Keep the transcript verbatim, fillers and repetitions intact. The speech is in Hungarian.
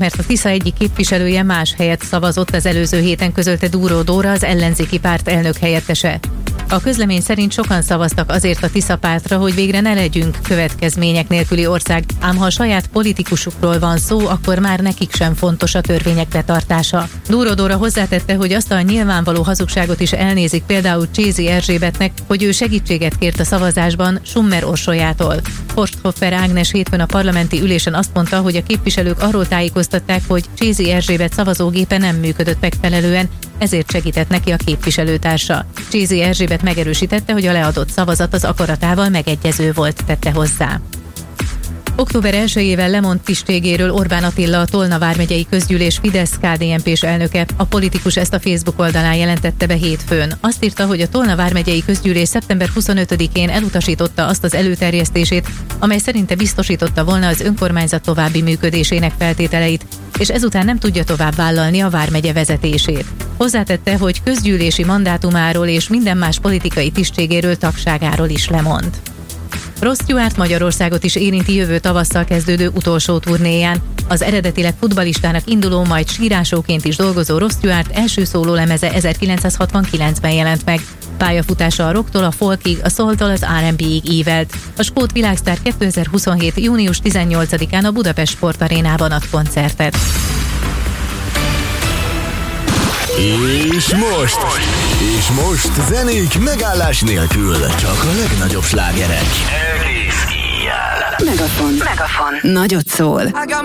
mert a Tisza egyik képviselője más helyet szavazott az előző héten, közölte Dúró Dóra, az ellenzéki párt elnök helyettese. A közlemény szerint sokan szavaztak azért a Tisza pártra, hogy végre ne legyünk következmények nélküli ország, ám ha a saját politikusukról van szó, akkor már nekik sem fontos a törvények betartása. Dúró Dóra hozzátette, hogy azt a nyilvánvaló hazugságot is elnézik például Csézi Erzsébetnek, hogy ő segítséget kért a szavazásban Summer Orsolyától. Forsthoffer Ágnes hétfőn a parlamenti ülésen azt mondta, hogy a képviselők arról tájékoztatták, hogy Csézi Erzsébet szavazógépe nem működött megfelelően, ezért segített neki a képviselőtársa. Csézi Erzsébet megerősítette, hogy a leadott szavazat az akaratával megegyező volt, tette hozzá. október elsejével lemond tisztségéről Orbán Attila, a Tolna vármegyei közgyűlés Fidesz-ká dé en pés elnöke. A politikus ezt a Facebook oldalán jelentette be hétfőn. Azt írta, hogy a Tolna vármegyei közgyűlés szeptember huszonötödikén elutasította azt az előterjesztését, amely szerinte biztosította volna az önkormányzat további működésének feltételeit, és ezután nem tudja tovább vállalni a vármegye vezetését. Hozzátette, hogy közgyűlési mandátumáról és minden más politikai tisztségéről, tagságáról is lemond. Ross Stewart Magyarországot is érinti jövő tavasszal kezdődő utolsó turnéján. Az eredetileg futballistának induló, majd sírásóként is dolgozó Ross Stewart első szólólemeze ezerkilencszázhatvankilencben jelent meg. Pályafutása a rocktól a folkig, a soultól az er and bé-ig ívelt. A skót világsztár kétezer-huszonhét. június tizennyolcadikán a Budapest Sportarénában ad koncertet. És most, és most zenék megállás nélkül, csak a legnagyobb slágerek. Egész éjjel. Megafon. Megafon. Nagyot szól.